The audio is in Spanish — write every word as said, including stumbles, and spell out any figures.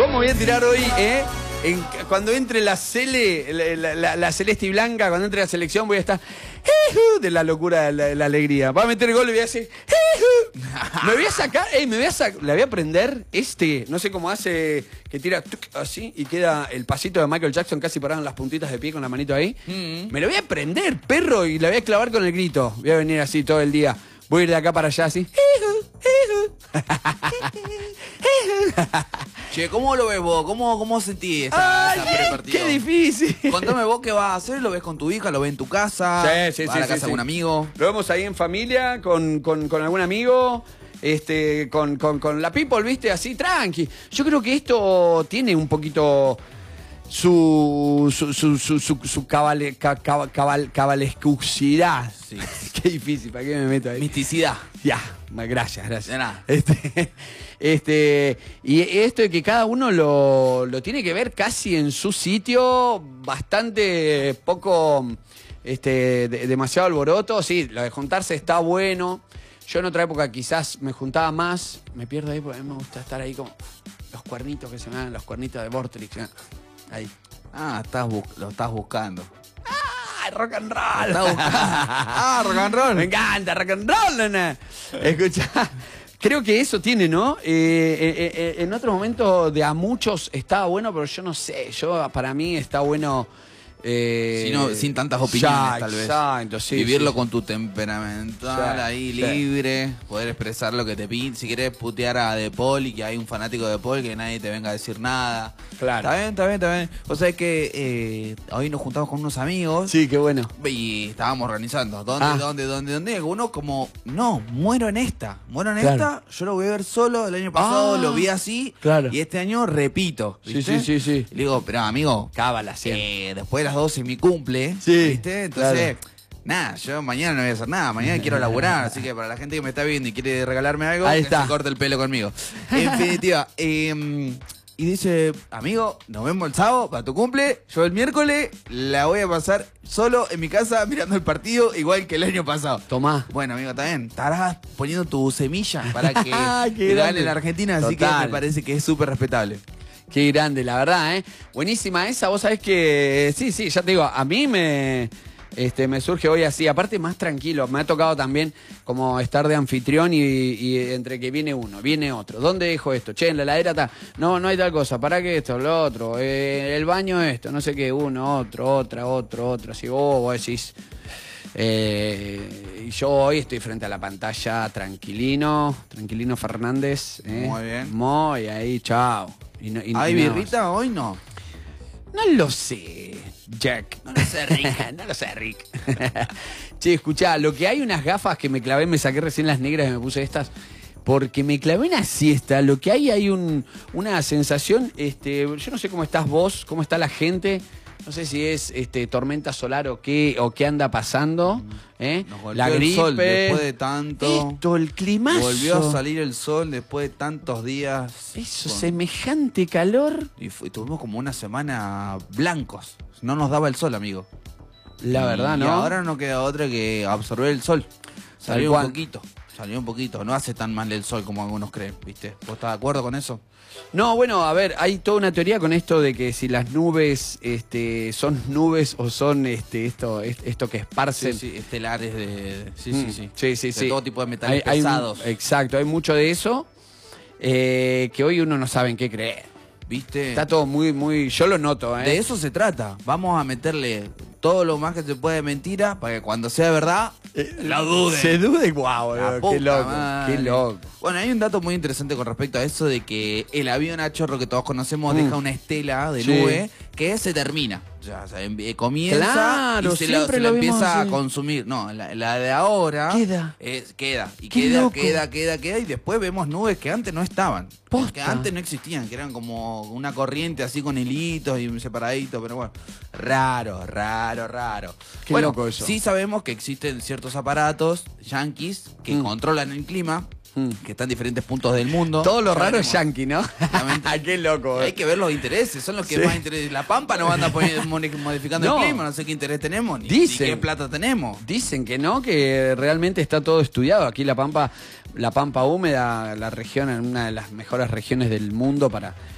¿Cómo voy a tirar hoy, eh? En, cuando entre la Cele, la, la, la celeste y blanca, cuando entre la selección voy a estar de la locura, de la, de la alegría. Va a meter el gol y voy a decir me voy a sacar, eh, me voy a sacar, le voy a prender este, no sé cómo hace, que tira tuc, así y queda el pasito de Michael Jackson casi parado en las puntitas de pie con la manito ahí. Mm-hmm. Me lo voy a prender, perro, y la voy a clavar con el grito. Voy a venir así todo el día. Voy a ir de acá para allá así. Che, ¿cómo lo ves vos? ¿Cómo, cómo sentís esa, Ay, esa prepartido? ¡Qué difícil! Contame vos qué vas a hacer, ¿lo ves con tu hija? ¿Lo ves en tu casa? Sí, sí, ¿Vas sí, a la sí, casa sí. de algún amigo? Lo vemos ahí en familia, con, con, con algún amigo, este, con, con, con la people, ¿viste? Así, tranqui. Yo creo que esto tiene un poquito su, su, su, su, su, su cabale, cabal, cabal, cabalescucidad. Sí. Qué difícil, ¿para qué me meto ahí? Misticidad. Ya, gracias, gracias. De nada. Este, este, y esto de que cada uno lo, lo tiene que ver casi en su sitio, bastante poco, este, de, demasiado alboroto. Sí, lo de juntarse está bueno. Yo en otra época quizás me juntaba más, me pierdo ahí porque a mí me gusta estar ahí como los cuernitos que se me dan, los cuernitos de Vortrix. ¿eh? Ahí. Ah, estás lo estás buscando. ¡Ah, rock and roll! Ah, rock and roll. Me encanta rock and roll, nena. Escucha, creo que eso tiene, ¿no? Eh, eh, eh, en otro momento de a muchos estaba bueno, pero yo no sé. Yo, para mí está bueno. Eh, Si no, sin tantas opiniones, ya, tal vez. Exacto, sí. Vivirlo sí. con tu temperamental Sí, ahí sí. libre, poder expresar lo que te pide. Si querés putear a De Paul y que hay un fanático de De Paul, que nadie te venga a decir nada. Claro. Está bien, está bien, está bien. Vos sabés que eh, hoy nos juntamos con unos amigos. Sí, qué bueno. Y estábamos organizando. ¿Dónde, Ah. dónde, dónde, dónde? Uno como, no, muero en esta. Muero en Claro. esta. Yo lo voy a ver solo. El año pasado Ah. lo vi así. Claro. Y este año repito. Sí, ¿viste? sí, sí, sí. Y le digo, pero amigo, Cábala, siempre. eh, después de las doce es mi cumple. Sí, ¿Viste? Entonces, claro. nada, yo mañana no voy a hacer nada. Mañana quiero laburar. Así que para la gente que me está viendo y quiere regalarme algo, Ahí que está. se corte el pelo conmigo. En definitiva, eh, y dice, amigo, nos vemos el sábado para tu cumple. Yo el miércoles la voy a pasar solo en mi casa mirando el partido, igual que el año pasado. Tomá. Bueno, amigo, también estarás poniendo tu semilla para que Qué gane grande. la Argentina, así Total. que me parece que es súper respetable. Qué grande, la verdad, ¿eh? Buenísima esa, vos sabés que... Sí, sí, ya te digo, a mí me... Este, me surge hoy así, aparte más tranquilo, me ha tocado también como estar de anfitrión y, y entre que viene uno, viene otro, ¿dónde dejo esto? Che, en la heladera está, no, no hay tal cosa, ¿para qué esto? Lo otro, eh, el baño esto, no sé qué, uno, otro, otra, otro, otro, así, vos, vos decís... Eh, y yo hoy estoy frente a la pantalla tranquilino, tranquilino Fernández. ¿eh? Muy bien. Muy ahí, chao. Y no- y- ¿Hay y nada más. birrita hoy? No. No lo sé, Jack. No lo sé, Rick. no lo sé, Rick. Che, escuchá, lo que hay unas gafas que me clavé, me saqué recién las negras y me puse estas, porque me clavé una siesta. Lo que hay, hay un, una sensación, este, yo no sé cómo estás vos, cómo está la gente. No sé si es este, tormenta solar o qué, o qué anda pasando. ¿eh? Nos golpeó La el gripe. sol después de tanto. Esto, el climazo. Volvió a salir el sol después de tantos días. Eso, con- semejante calor. Y fu- tuvimos como una semana blancos. No nos daba el sol, amigo. La Y- verdad, ¿no? Y ahora no queda otra que absorber el sol. Salió cual. un poquito. Salió un poquito. No hace tan mal el sol como algunos creen, ¿viste? ¿Vos estás de acuerdo con eso? No, bueno, a ver, hay toda una teoría con esto de que si las nubes este, son nubes o son este, esto, es- esto que esparcen. Sí, sí, estelares de... Sí, Mm, sí, sí. sí, sí, De sí. todo tipo de metales Hay- hay un- pesados. exacto, hay mucho de eso eh, que hoy uno no sabe en qué creer. ¿Viste? Está todo muy, muy... Yo lo noto, ¿eh? De eso se trata. Vamos a meterle todo lo más que se puede de mentira para que cuando sea verdad, la duden. Se duda y guau, La qué puta loco, madre. qué loco. Bueno, hay un dato muy interesante con respecto a eso de que el avión a chorro que todos conocemos Mm. deja una estela de Sí. nube que se termina. Ya, o sea, em- eh, comienza Claro, y se, la, siempre se la lo vimos empieza así. a consumir. No, la, la de ahora Queda. es- queda. Y Qué queda, loco. queda, queda, queda. Y después vemos nubes que antes no estaban. Posta. Que antes no existían, que eran como una corriente así con hilitos y separaditos, pero bueno, raro, raro, raro. Qué bueno, loco eso. sí sabemos que existen ciertos aparatos yanquis que Mm. controlan el clima, Mm. que están en diferentes puntos del mundo. Todo lo Ya raro es veremos. yankee, ¿no? Obviamente. Qué loco. Hay que ver los intereses, son los que Sí. más interés. La Pampa no anda poni- moni- modificando No. el clima, no sé qué interés tenemos, ni, ni Dicen. qué plata tenemos. Dicen que no, que realmente está todo estudiado. Aquí la Pampa, la Pampa húmeda, la región, una de las mejores regiones del mundo para,